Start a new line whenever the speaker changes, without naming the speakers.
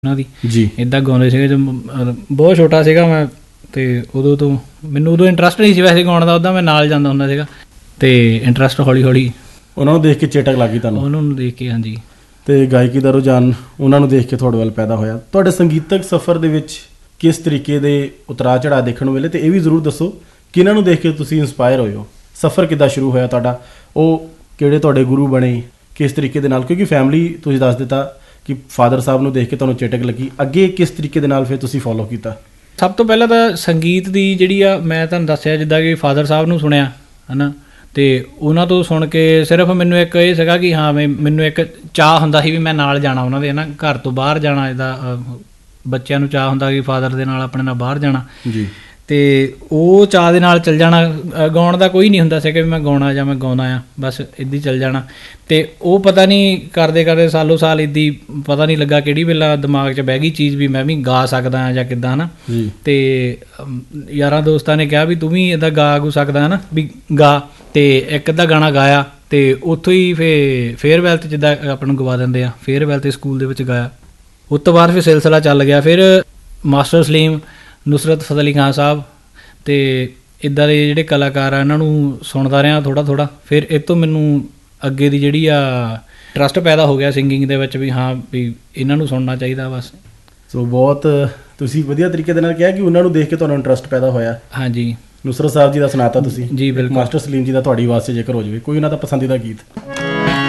ਉਹਨਾਂ ਦੀ
ਜੀ
ਇੱਦਾਂ ਗਾਉਂਦੇ ਸੀਗੇ ਬਹੁਤ ਛੋਟਾ ਸੀਗਾ ਮੈਂ, ਅਤੇ ਉਦੋਂ ਤੋਂ ਮੈਨੂੰ ਉਦੋਂ ਇੰਟਰਸਟ ਨਹੀਂ ਸੀ ਵੈਸੇ ਗਾਉਣ ਦਾ, ਉੱਦਾਂ ਮੈਂ ਨਾਲ ਜਾਂਦਾ ਹੁੰਦਾ ਸੀਗਾ ਅਤੇ ਇੰਟਰਸਟ ਹੌਲੀ ਹੌਲੀ
ਉਹਨਾਂ ਨੂੰ ਦੇਖ ਕੇ ਚੇਟਕ ਲੱਗ ਗਈ ਤੁਹਾਨੂੰ?
ਉਹਨਾਂ ਨੂੰ ਦੇਖ ਕੇ, ਹਾਂਜੀ।
ਅਤੇ ਗਾਇਕੀ ਦਾ ਰੁਝਾਨ ਉਹਨਾਂ ਨੂੰ ਦੇਖ ਕੇ ਤੁਹਾਡੇ ਵੱਲ ਪੈਦਾ ਹੋਇਆ। ਤੁਹਾਡੇ ਸੰਗੀਤਕ ਸਫ਼ਰ ਦੇ ਵਿੱਚ ਕਿਸ ਤਰੀਕੇ ਦੇ ਉਤਰਾਅ ਚੜਾਅ ਦੇਖਣ ਨੂੰ ਮਿਲੇ, ਅਤੇ ਇਹ ਵੀ ਜ਼ਰੂਰ ਦੱਸੋ ਕਿ ਇਹਨਾਂ ਨੂੰ ਦੇਖ ਕੇ ਤੁਸੀਂ ਇੰਸਪਾਇਰ ਹੋਏ ਹੋ? ਸਫ਼ਰ ਕਿੱਦਾਂ ਸ਼ੁਰੂ ਹੋਇਆ ਤੁਹਾਡਾ? ਉਹ ਕਿਹੜੇ ਤੁਹਾਡੇ ਗੁਰੂ ਬਣੇ, ਕਿਸ ਤਰੀਕੇ ਦੇ ਨਾਲ? ਕਿਉਂਕਿ ਫੈਮਿਲੀ ਤੁਸੀਂ ਦੱਸ ਦਿੱਤਾ ਕਿ ਫਾਦਰ ਸਾਹਿਬ ਨੂੰ ਦੇਖ ਕੇ ਤੁਹਾਨੂੰ ਚੇਟਕ ਲੱਗੀ, ਅੱਗੇ ਕਿਸ ਤਰੀਕੇ ਦੇ ਨਾਲ ਫਿਰ ਤੁਸੀਂ ਫੋਲੋ ਕੀਤਾ?
ਸਭ ਤੋਂ ਪਹਿਲਾਂ ਤਾਂ ਸੰਗੀਤ ਦੀ ਜਿਹੜੀ ਆ, ਮੈਂ ਤੁਹਾਨੂੰ ਦੱਸਿਆ ਜਿੱਦਾਂ ਕਿ ਫਾਦਰ ਸਾਹਿਬ ਨੂੰ ਸੁਣਿਆ ਹੈ ਨਾ, ਅਤੇ ਉਹਨਾਂ ਤੋਂ ਸੁਣ ਕੇ ਸਿਰਫ ਮੈਨੂੰ ਇੱਕ ਇਹ ਸੀਗਾ ਕਿ ਹਾਂ ਮੈਨੂੰ ਇੱਕ ਚਾਅ ਹੁੰਦਾ ਸੀ ਵੀ ਮੈਂ ਨਾਲ ਜਾਣਾ ਉਹਨਾਂ ਦੇ, ਹੈ ਨਾ, ਘਰ ਤੋਂ ਬਾਹਰ ਜਾਣਾ। ਇੱਦਾਂ ਬੱਚਿਆਂ ਨੂੰ ਚਾਅ ਹੁੰਦਾ ਕਿ ਫਾਦਰ ਦੇ ਨਾਲ ਆਪਣੇ ਨਾਲ ਬਾਹਰ ਜਾਣਾ
ਜੀ,
ਅਤੇ ਉਹ ਚਾਅ ਦੇ ਨਾਲ ਚੱਲ ਜਾਣਾ। ਗਾਉਣ ਦਾ ਕੋਈ ਨਹੀਂ ਹੁੰਦਾ ਸੀ ਕਿ ਵੀ ਮੈਂ ਗਾਉਣਾ ਜਾਂ ਮੈਂ ਗਾਉਂਦਾ ਆ, ਬਸ ਇੱਦਾਂ ਹੀ ਚੱਲ ਜਾਣਾ। ਅਤੇ ਉਹ ਪਤਾ ਨਹੀਂ ਕਰਦੇ ਕਰਦੇ ਸਾਲੋ ਸਾਲ ਇੱਦਾਂ ਹੀ ਪਤਾ ਨਹੀਂ ਲੱਗਾ ਕਿਹੜੀ ਵੇਲਾ ਦਿਮਾਗ 'ਚ ਬਹਿ ਗਈ ਚੀਜ਼ ਵੀ ਮੈਂ ਵੀ ਗਾ ਸਕਦਾ ਹਾਂ ਜਾਂ ਕਿੱਦਾਂ, ਹੈ ਨਾ। ਅਤੇ ਯਾਰਾਂ ਦੋਸਤਾਂ ਨੇ ਕਿਹਾ ਵੀ ਤੂੰ ਵੀ ਇੱਦਾਂ ਗਾ ਗੂ ਸਕਦਾ, ਹੈ ਨਾ, ਵੀ ਗਾ। ਅਤੇ ਇੱਕ ਅੱਧਾ ਗਾਣਾ ਗਾਇਆ ਅਤੇ ਉੱਥੋਂ ਹੀ ਫੇਅਰਵੈਲ 'ਤੇ ਜਿੱਦਾਂ ਆਪਾਂ ਨੂੰ ਗਵਾ ਦਿੰਦੇ ਆ, ਫੇਅਰਵੈਲ 'ਤੇ ਸਕੂਲ ਦੇ ਵਿੱਚ ਗਾਇਆ। ਉਸ ਤੋਂ ਬਾਅਦ ਫਿਰ ਸਿਲਸਿਲਾ ਚੱਲ ਗਿਆ। ਫਿਰ ਮਾਸਟਰ ਸਲੀਮ, ਨੁਸਰਤ ਫਤਿਹ ਅਲੀ ਖਾਨ ਸਾਹਿਬ ਅਤੇ ਇੱਦਾਂ ਦੇ ਜਿਹੜੇ ਕਲਾਕਾਰ ਆ ਇਹਨਾਂ ਨੂੰ ਸੁਣਦਾ ਰਿਹਾ ਥੋੜ੍ਹਾ ਥੋੜ੍ਹਾ। ਫਿਰ ਇਹ ਤੋਂ ਮੈਨੂੰ ਅੱਗੇ ਦੀ ਜਿਹੜੀ ਆ ਇੰਟਰਸਟ ਪੈਦਾ ਹੋ ਗਿਆ ਸਿੰਗਿੰਗ ਦੇ ਵਿੱਚ, ਵੀ ਹਾਂ ਵੀ ਇਹਨਾਂ ਨੂੰ ਸੁਣਨਾ ਚਾਹੀਦਾ ਬਸ।
ਸੋ ਬਹੁਤ ਤੁਸੀਂ ਵਧੀਆ ਤਰੀਕੇ ਦੇ ਨਾਲ ਕਿਹਾ ਕਿ ਉਹਨਾਂ ਨੂੰ ਦੇਖ ਕੇ ਤੁਹਾਨੂੰ ਇੰਟਰਸਟ ਪੈਦਾ ਹੋਇਆ।
ਹਾਂਜੀ,
ਨੁਸਰਤ ਸਾਹਿਬ ਜੀ ਦਾ ਸੁਣਾਤਾ ਤੁਸੀਂ।
ਜੀ ਬਿਲਕੁਲ।
ਮਾਸਟਰ ਸਲੀਮ ਜੀ ਦਾ ਤੁਹਾਡੀ ਆਵਾਜ਼ 'ਚ ਜ਼ਿਕਰ ਹੋ ਜਾਵੇ, ਕੋਈ ਉਹਨਾਂ ਦਾ ਪਸੰਦੀਦਾ ਗੀਤ?